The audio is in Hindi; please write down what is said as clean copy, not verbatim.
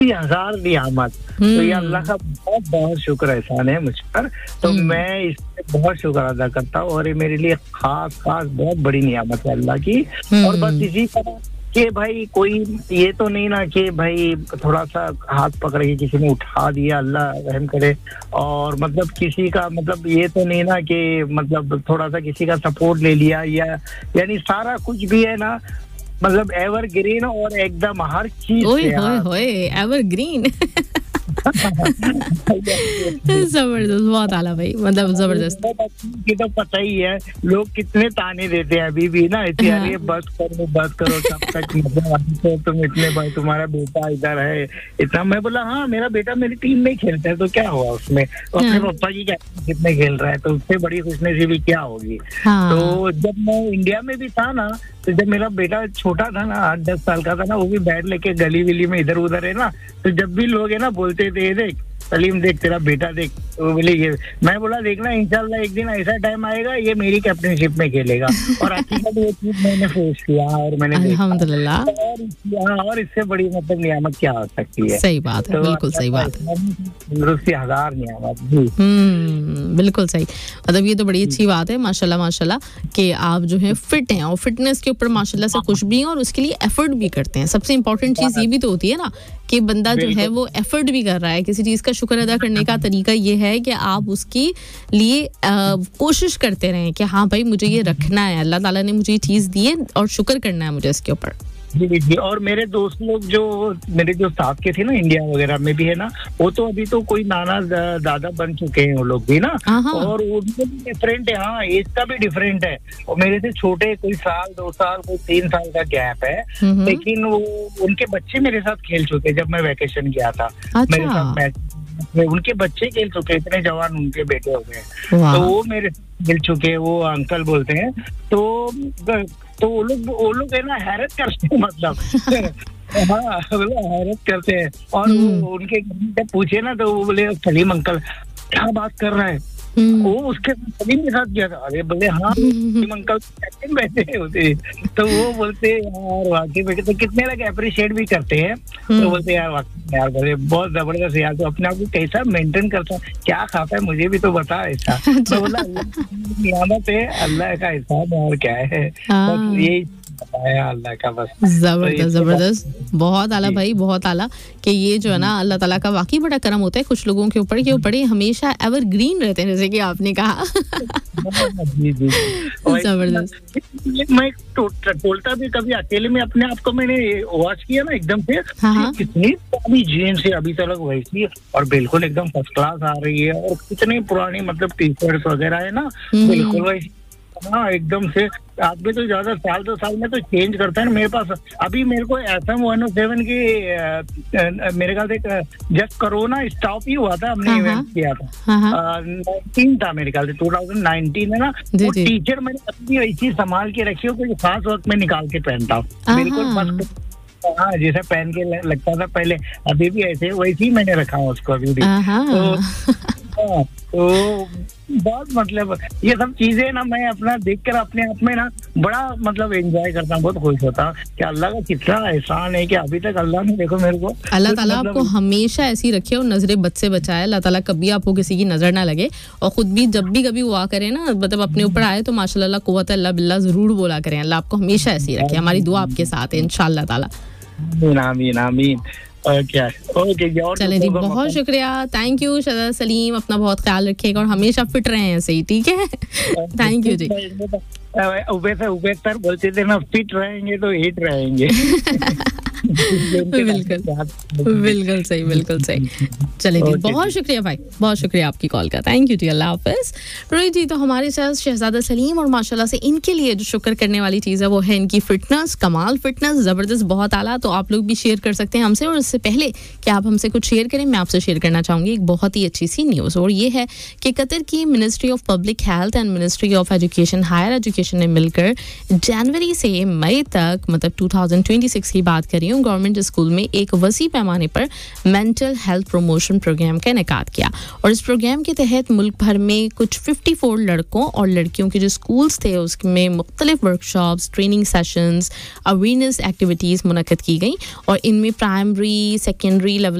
1000 नियामत। तो ये अल्लाह का बहुत बहुत शुक्र एहसान है मुझ पर, तो मैं इससे बहुत शुक्र अदा करता हूँ, और ये मेरे लिए खास बहुत बड़ी नियामत है अल्लाह की। और बस इसी तरह कि भाई कोई ये तो नहीं ना कि भाई थोड़ा सा हाथ पकड़ के किसी ने उठा दिया, अल्लाह रहम करे, और मतलब किसी का मतलब ये तो नहीं ना कि मतलब थोड़ा सा किसी का सपोर्ट ले लिया, या यानी सारा कुछ भी है ना मतलब एवरग्रीन और एकदम हर चीज ओए एवरग्रीन। जबरदस्त, बहुत आला भाई, मतलब जबरदस्त। ये तो पता ही है लोग कितने ताने देते हैं अभी भी ना, इतनी अरे बस करो कब तक मतलब तुम इतने भाई तुम्हारा बेटा इधर है इतना। मैं बोला हाँ मेरा बेटा मेरी टीम में खेलता है तो क्या हुआ उसमें, अपने पापा की कैप्टनशिप में खेल रहा है तो उससे बड़ी खुशनसीबी क्या होगी। तो जब मैं इंडिया में भी था ना, तो जब मेरा बेटा छोटा था ना 8-10 साल का था ना, वो भी बैट लेके गली विली में इधर उधर है ना, तो जब भी लोग है ना बोलते थे देख सलीम देख तेरा बेटा देख, तो बोले ये, मैं बोला देखना इंशाल्लाह एक दिन ऐसा टाइम आएगा ये मेरी कैप्टनशिप में खेलेगा। और हकीकत ये चीज मैंने फेस किया और मैंने अल्हम्दुलिल्लाह, और इससे बड़ी मतलब नियामत क्या हो सकती है। सही बात है, बिल्कुल सही बात है, तंदुरुस्ती 1000 नियामत। बिल्कुल सही। मतलब ये तो बड़ी अच्छी बात है माशाल्लाह कि आप जो है फिट हैं और फिटनेस के ऊपर माशाल्लाह से खुश भी हैं और उसके लिए एफर्ट भी करते हैं। सबसे इम्पोर्टेंट चीज ये भी तो होती है ना कि बंदा जो है वो एफर्ट भी कर रहा है। किसी चीज का शुक्र अदा करने का तरीका ये है कि आप उसके लिए कोशिश करते रहें कि हाँ भाई मुझे ये रखना है, अल्लाह ताला ने मुझे ये चीज दी है और शुक्र करना है मुझे इसके ऊपर। जी। और मेरे दोस्त लोग जो मेरे जो साथ के थे ना इंडिया वगैरह में भी है ना, वो तो अभी तो कोई नाना दादा बन चुके हैं वो लोग भी ना, और उनके भी डिफरेंट है, हाँ एज का भी डिफरेंट है, और मेरे से छोटे कोई 1-2 साल कोई 3 साल का गैप है, लेकिन वो उनके बच्चे मेरे साथ खेल चुके जब मैं वैकेशन गया था। मेरे साथ मैच उनके बच्चे खेल चुके, इतने जवान उनके बेटे हो गए, तो वो मेरे खेल चुके, वो अंकल बोलते हैं। तो वो लोग है ना हैरत करते हैं मतलब हाँ हैरत करते हैं। और वो उनके पूछे ना तो वो बोले सलीम अंकल क्या बात कर रहा है, वो उसके सलीम के साथ गया था। अरे बोले हाँ सलीम अंकल कैप्टन बैठे होते, तो वो बोलते यार वाकई बेटे, तो कितने लोग अप्रिशिएट भी करते हैं, तो बोलते यार वाकई यार बोले बहुत जबरदस्त यार, तो अपने आप को कैसा मेंटेन करता है, क्या खाता है मुझे भी तो बता ऐसा। तो बोला नियामत है अल्लाह का एहसान और क्या है, बस यही बताया अल्लाह का बस। जबरदस्त, बहुत आला भाई, बहुत आला कि ये जो है ना अल्लाह ताला का वाकई बड़ा करम होता है कुछ लोगों के ऊपर कि वो बड़े हमेशा एवरग्रीन रहते हैं, जैसे कि आपने कहा। जी जबरदस्त। मैं टोलता भी कभी अकेले में अपने आप को मैंने वॉच किया ना एकदम से, कितनी पुरानी जीन्स है अभी तक वैसी, और बिल्कुल एकदम फर्स्ट क्लास आ रही है, और कितनी पुरानी मतलब टी शर्ट वगैरह है ना बिल्कुल वैसी हाँ एकदम से। आदमी तो ज्यादा साल 2 साल में तो चेंज करता है ना। मेरे पास अभी मेरे को FM 107 की मेरे ख्याल से जब कोरोना स्टॉप ही हुआ था, हमने इवेंट किया था 19 था मेरे ख्याल से 2019 है ना, वो टीचर मैंने अपनी वैसी संभाल के रखी हो, कोई खास वक्त में निकाल के पहनता हूँ बिल्कुल बस हाँ जैसे पहन के लगता था पहले, अभी भी ऐसे वैसे ही मैंने रखा है उसको अभी भी। तो बहुत मतलब ये सब चीजें ना मैं अपना देखकर अपने आप में ना बड़ा मतलब एंजॉय करता हूँ, बहुत खुश होता हूँ कि अल्लाह का कितना एहसान है कि अभी तक अल्लाह ने देखो मेरे को, अल्लाह ताला आपको हमेशा ऐसी रखे और नजरे बद से बचाए, अल्लाह ताला कभी आपको किसी की नजर ना लगे, और खुद भी जब भी कभी हुआ करे ना मतलब अपने ऊपर आए तो माशाल्लाह कुव्वत अल्लाह बिल्लाह जरूर बोला करें, अल्लाह आपको हमेशा ऐसी रखे। हमारी दुआ आपके साथ है इंशाअल्लाह ताला। आमीन आमीन। चले जी, बहुत शुक्रिया, थैंक यू शहजाद सलीम, अपना बहुत ख्याल रखिएगा और हमेशा फिट रहे ऐसे ही, ठीक है। Thank you ji. Ube sir बोलते थे ना फिट रहेंगे तो हिट रहेंगे। बिल्कुल सही, बिल्कुल सही। चले जी, बहुत शुक्रिया भाई, बहुत शुक्रिया आपकी कॉल का, थैंक यू जी, अल्लाह हाफिज। रोहित जी, तो हमारे साथ शहजादा सलीम, और माशाल्लाह से इनके लिए जो शुक्र करने वाली चीज़ है वो है इनकी फिटनेस, कमाल फिटनेस, ज़बरदस्त, बहुत आला। तो आप लोग भी शेयर कर सकते हैं हमसे, और इससे पहले कि आप हमसे कुछ शेयर करें, मैं आपसे शेयर करना चाहूँगी एक बहुत ही अच्छी सी न्यूज़, और ये है कि कतर की ministry of public health and ministry of education, higher education ने मिलकर जनवरी से मई तक, मतलब 2026 की बात करी हूँ गवर्नमेंट स्कूल में एक वसी पैमाने पर मेंटल हेल्थ प्रमोशन प्रोग्राम का इनेकाद किया और इस प्रोग्राम के तहत मुल्क भर में कुछ 54 लड़कों और लड़कियों के जो स्कूल्स थे उसमें मुख्तलिफ workshops, training sessions, awareness activities मुनक्कद की गई और इनमें प्राइमरी, सेकेंडरी लेवल